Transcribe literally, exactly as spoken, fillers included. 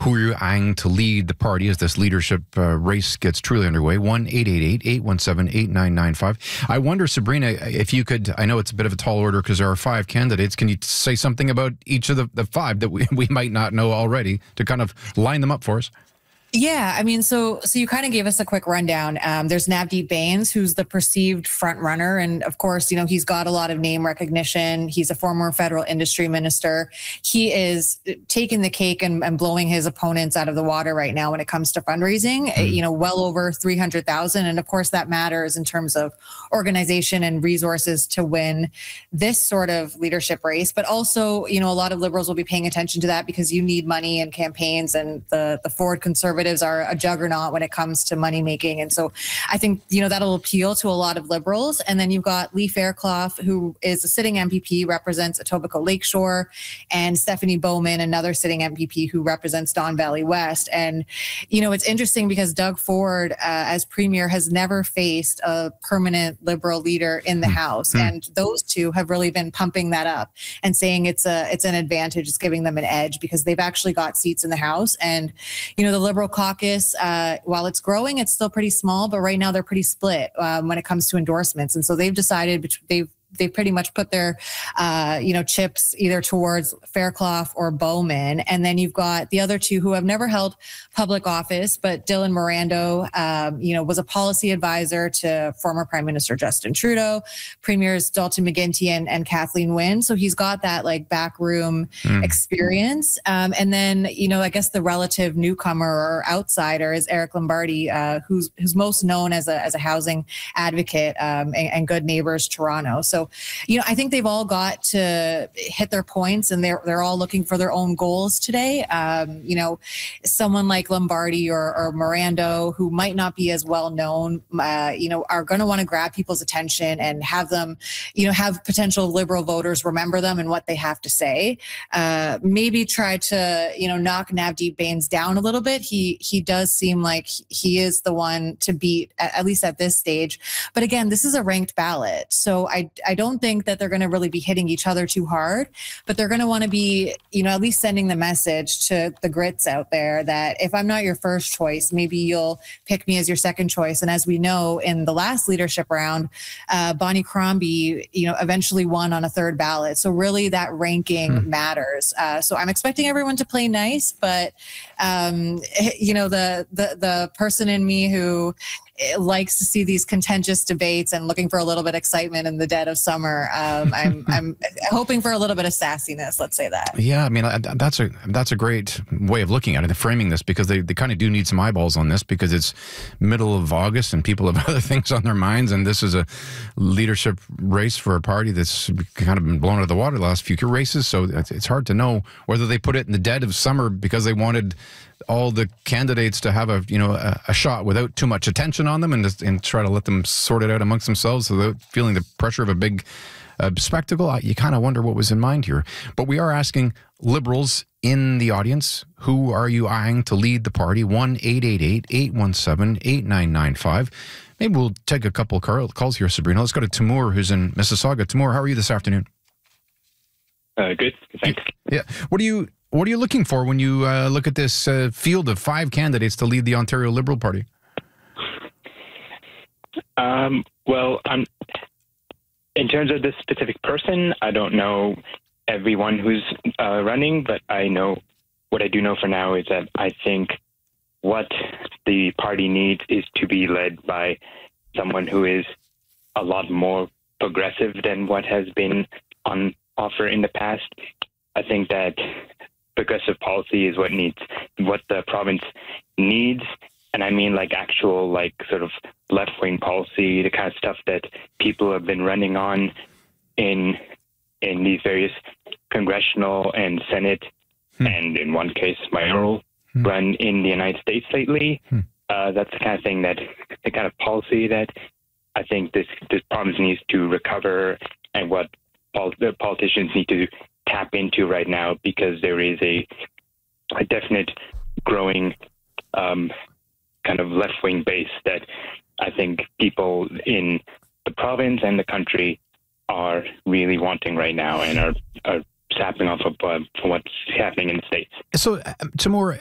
who are you eyeing to lead the party as this leadership uh, race gets truly underway. one eight eight eight, eight one seven, eight nine nine five. I wonder, Sabrina, if you could, I know it's a bit of a tall order because there are five candidates. Can you say something about each of the, the five that we, we might not know already to kind of line them up for us? Yeah, I mean, so so you kind of gave us a quick rundown. Um, there's Navdeep Bains, who's the perceived front runner. And of course, you know, he's got a lot of name recognition. He's a former federal industry minister. He is taking the cake and, and blowing his opponents out of the water right now when it comes to fundraising, mm. you know, well over three hundred thousand. And of course, that matters in terms of organization and resources to win this sort of leadership race. But also, you know, a lot of Liberals will be paying attention to that because you need money in campaigns, and the, the Ford Conservatives are a juggernaut when it comes to money making. And so I think, you know, that'll appeal to a lot of Liberals. And then you've got Lee Fairclough, who is a sitting M P P, represents Etobicoke Lakeshore, and Stephanie Bowman, another sitting M P P who represents Don Valley West. And, you know, it's interesting because Doug Ford, uh, as premier, has never faced a permanent Liberal leader in the House. Mm-hmm. And those two have really been pumping that up and saying it's a it's an advantage, it's giving them an edge because they've actually got seats in the House. And, you know, the Liberal caucus, uh, while it's growing, it's still pretty small, but right now they're pretty split um, when it comes to endorsements. And so they've decided, they've they pretty much put their, uh, you know, chips either towards Fairclough or Bowman. And then you've got the other two who have never held public office, but Dylan Morando, um, you know, was a policy advisor to former Prime Minister Justin Trudeau, Premiers Dalton McGuinty and, and Kathleen Wynne. So he's got that like backroom mm. experience. Um, and then, you know, I guess the relative newcomer or outsider is Eric Lombardi, uh, who's who's most known as a as a housing advocate um, and, and Good Neighbors Toronto. So, you know, I think they've all got to hit their points, and they're they're all looking for their own goals today. Um, you know, someone like Lombardi or, or Morando, who might not be as well known, uh, you know, are going to want to grab people's attention and have them, you know, have potential Liberal voters remember them and what they have to say. Uh, maybe try to, you know, knock Navdeep Bains down a little bit. He he does seem like he is the one to beat, at, at least at this stage. But again, this is a ranked ballot, so I. I don't think that they're going to really be hitting each other too hard, but they're going to want to be, you know, at least sending the message to the grits out there that if I'm not your first choice, maybe you'll pick me as your second choice. And as we know, in the last leadership round, uh, Bonnie Crombie, you know, eventually won on a third ballot. So really that ranking hmm. matters. Uh, so I'm expecting everyone to play nice, but, um, you know, the, the, the person in me who likes to see these contentious debates and looking for a little bit of excitement in the dead of summer. Um, I'm I'm hoping for a little bit of sassiness. Let's say that. Yeah, I mean that's a that's a great way of looking at it, framing this, because they, they kind of do need some eyeballs on this because it's middle of August and people have other things on their minds, and this is a leadership race for a party that's kind of been blown out of the water the last few races. So it's hard to know whether they put it in the dead of summer because they wanted all the candidates to have a you know a, a shot without too much attention on them, and just, and try to let them sort it out amongst themselves without feeling the pressure of a big uh, spectacle. You kind of wonder what was in mind here. But we are asking Liberals in the audience, who are you eyeing to lead the party? one eight eight eight, eight one seven, eight nine nine five. Maybe we'll take a couple calls here, Sabrina. Let's go to Timur, who's in Mississauga. Timur, how are you this afternoon? Uh, good, thanks. Yeah. What do you What are you looking for when you uh, look at this uh, field of five candidates to lead the Ontario Liberal Party? Um, well, I'm, in terms of this specific person, I don't know everyone who's uh, running, but I know what I do know for now is that I think what the party needs is to be led by someone who is a lot more progressive than what has been on offer in the past. I think that progressive policy is what needs, what the province needs. And I mean like actual, like sort of left-wing policy, the kind of stuff that people have been running on in in these various congressional and Senate, hmm. and in one case, mayoral hmm. run in the United States lately. Hmm. Uh, that's the kind of thing that, the kind of policy that I think this, this province needs to recover, and what pol- the politicians need to tap into right now, because there is a, a definite growing um, kind of left-wing base that I think people in the province and the country are really wanting right now, and are, are sapping off of uh, from what's happening in the States. So, uh, Timur,